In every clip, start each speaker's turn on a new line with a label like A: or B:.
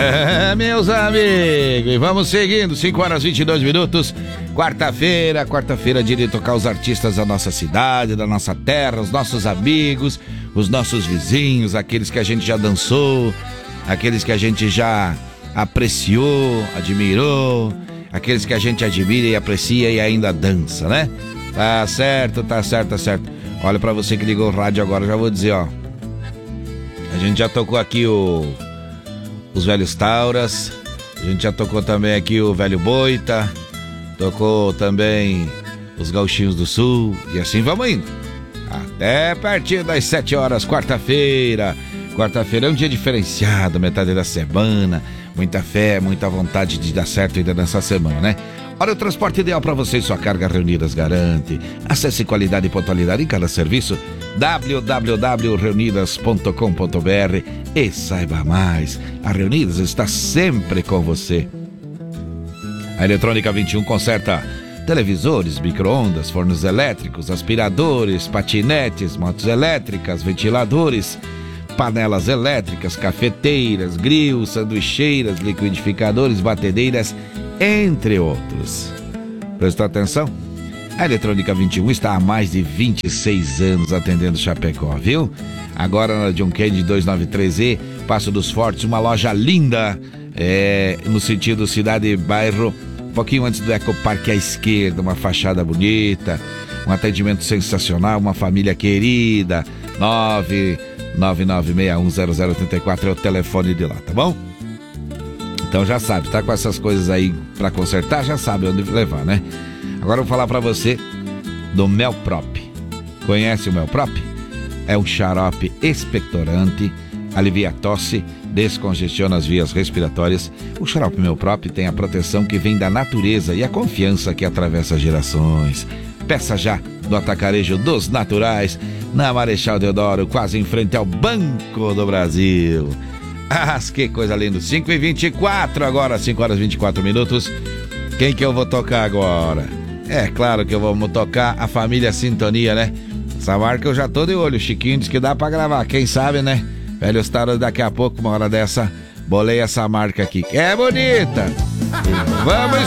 A: Meus amigos, e vamos seguindo, 5 horas e 22 minutos, quarta-feira, dia de tocar os artistas da nossa cidade, da nossa terra, os nossos amigos, os nossos vizinhos, aqueles que a gente já dançou, aqueles que a gente já apreciou, admirou, aqueles que a gente admira e aprecia e ainda dança, né? Tá certo. Olha, pra você que ligou o rádio agora, já vou dizer, ó, a gente já tocou aqui os velhos Tauras, a gente já tocou também aqui o velho Boita, tocou também os Gauchinhos do Sul, e assim vamos indo até a partir das 7 horas, quarta-feira é um dia diferenciado, metade da semana, muita fé, muita vontade de dar certo ainda nessa semana, né? Olha, o transporte ideal para você e sua carga Reunidas garante. Acesse qualidade e pontualidade em cada serviço, www.reunidas.com.br, e saiba mais. A Reunidas está sempre com você. A Eletrônica 21 conserta televisores, micro-ondas, fornos elétricos, aspiradores, patinetes, motos elétricas, ventiladores, panelas elétricas, cafeteiras, grilos, sanduicheiras, liquidificadores, batedeiras, entre outros. Prestou atenção? A Eletrônica 21 está há mais de 26 anos atendendo Chapecó, viu? Agora na John Kennedy 293E, Passo dos Fortes, uma loja linda, no sentido cidade e bairro, um pouquinho antes do Ecoparque à esquerda, uma fachada bonita, um atendimento sensacional, uma família querida. 999610084 é o telefone de lá, tá bom? Então já sabe, tá com essas coisas aí pra consertar, já sabe onde levar, né? Agora eu vou falar pra você do Melprop. Conhece o Melprop? É um xarope expectorante, alivia a tosse, descongestiona as vias respiratórias. O xarope Melprop tem a proteção que vem da natureza e a confiança que atravessa gerações. Peça já do Atacarejo dos Naturais, na Marechal Deodoro, quase em frente ao Banco do Brasil. Ah, que coisa linda. 5h24 agora, 5 horas e 24 minutos. Quem que eu vou tocar agora? É claro que eu vou tocar a família Sintonia, né? Essa marca eu já tô de olho. O Chiquinho disse que dá pra gravar, quem sabe, né? Velhos Taros, daqui a pouco, uma hora dessa, bolei essa marca aqui. É bonita! Vamos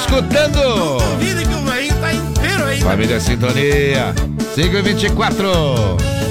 A: escutando! Família Sintonia, 5h24.